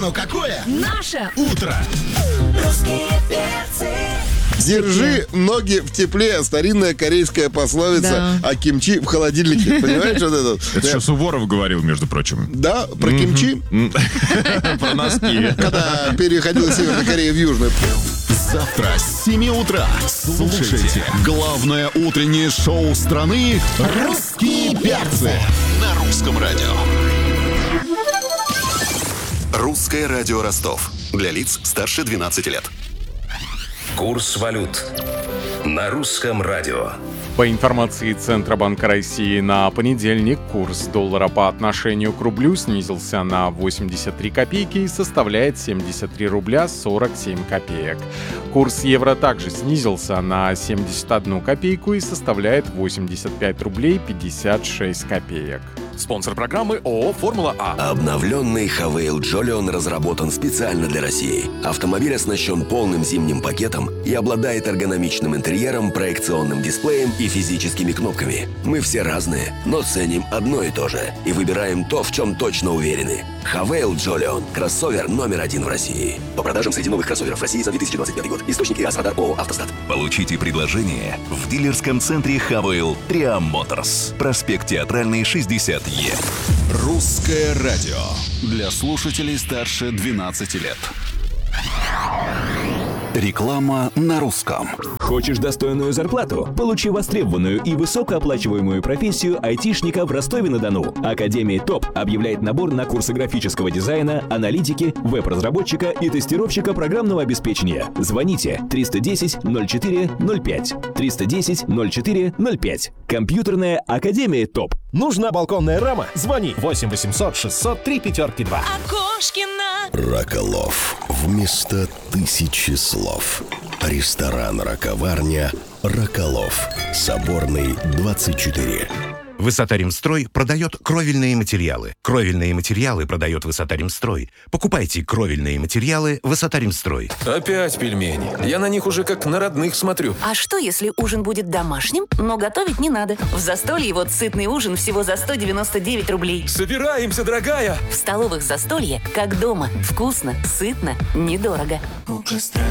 оно какое? Наше Утро. Русские перцы. Держи ноги в тепле. Старинная корейская пословица о кимчи в холодильнике. Понимаешь, вот это? Это еще Суворов говорил, между прочим. Да, про кимчи. Про носки. Когда переходила Северная Корея в Южную. Завтра с 7 утра слушайте главное утреннее шоу страны «Русские перцы» на Русском радио. Русское радио Ростов. Для лиц старше 12 лет. Курс валют на Русском радио. По информации Центробанка России, на понедельник курс доллара по отношению к рублю снизился на 83 копейки и составляет 73 рубля 47 копеек. Курс евро также снизился на 71 копейку и составляет 85 рублей 56 копеек. Спонсор программы ООО «Формула А». Обновленный Хавейл Джолион разработан специально для России. Автомобиль оснащен полным зимним пакетом и обладает эргономичным интерьером, проекционным дисплеем и физическими кнопками. Мы все разные, но ценим одно и то же и выбираем то, в чем точно уверены. Хавейл Джолион – кроссовер номер 1 в России. По продажам среди новых кроссоверов России за 2025 год. Источники АС-Радар ООО «Автостат». Получите предложение в дилерском центре Хавейл Триам Моторс. Проспект Театральный, 60Е. Русское радио для слушателей старше 12 лет. Реклама на русском. Хочешь достойную зарплату? Получи востребованную и высокооплачиваемую профессию айтишника в Ростове-на-Дону. Академия ТОП объявляет набор на курсы графического дизайна, аналитики, веб-разработчика и тестировщика программного обеспечения. Звоните 310-04-05. 310-04-05. Компьютерная академия ТОП. Нужна балконная рама? Звони 8 800 600 352. Окошкина. Роколов. Вместо 1000 слов. Ресторан «Раковарня» Роколов. Соборный, 24. Высота-Ремстрой продает кровельные материалы. Кровельные материалы продает Высота-Ремстрой. Покупайте кровельные материалы Высота-Ремстрой. Опять пельмени. Я на них уже как на родных смотрю. А что, если ужин будет домашним, но готовить не надо? В Застолье вот сытный ужин всего за 199 рублей. Собираемся, дорогая! В столовых Застолье, как дома. Вкусно, сытно, недорого. У костра